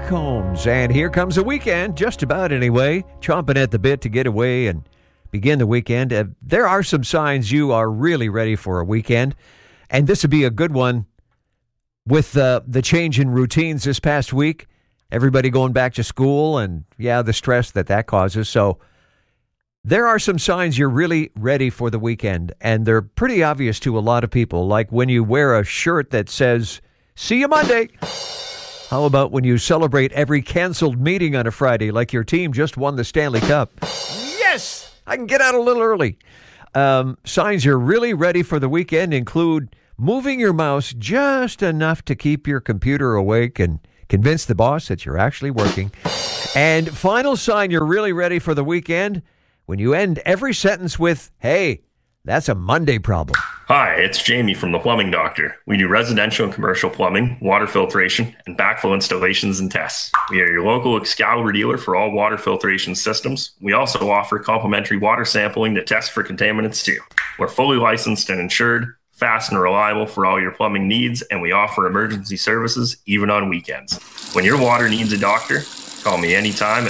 Combs. And here comes the weekend, just about anyway, chomping at the bit to get away and begin the weekend. There are some signs you are really ready for a weekend, and this would be a good one with the change in routines this past week. Everybody going back to school and, the stress that causes. So there are some signs you're really ready for the weekend, and they're pretty obvious to a lot of people, like when you wear a shirt that says, "See you Monday." How about when you celebrate every canceled meeting on a Friday, like your team just won the Stanley Cup? Yes, I can get out a little early. Signs you're really ready for the weekend include moving your mouse just enough to keep your computer awake and convince the boss that you're actually working. And final sign you're really ready for the weekend, when you end every sentence with, "Hey, that's a Monday problem." Hi, it's Jamie from The Plumbing Doctor. We do residential and commercial plumbing, water filtration, and backflow installations and tests. We are your local Excalibur dealer for all water filtration systems. We also offer complimentary water sampling to test for contaminants too. We're fully licensed and insured, fast and reliable for all your plumbing needs, and we offer emergency services even on weekends. When your water needs a doctor, call me anytime at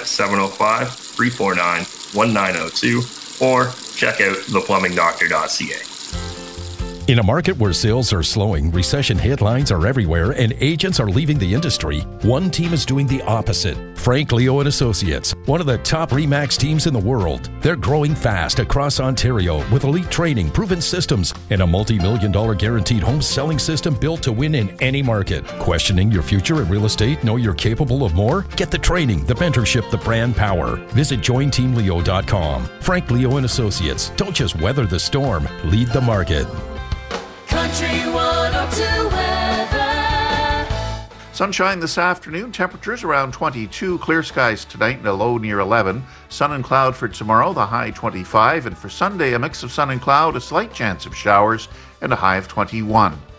705-349-1902 or check out theplumbingdoctor.ca. In a market where sales are slowing, recession headlines are everywhere, and agents are leaving the industry, one team is doing the opposite. Frank Leo and Associates, one of the top RE/MAX teams in the world. They're growing fast across Ontario with elite training, proven systems, and a multi-million-dollar guaranteed home selling system built to win in any market. Questioning your future in real estate? Know you're capable of more? Get the training, the mentorship, the brand power. Visit jointeamleo.com. Frank Leo and Associates. Don't just weather the storm, lead the market. Country 102 weather. Sunshine this afternoon, temperatures around 22, clear skies tonight and a low near 11. Sun and cloud for tomorrow, the high 25. And for Sunday, a mix of sun and cloud, a slight chance of showers and a high of 21.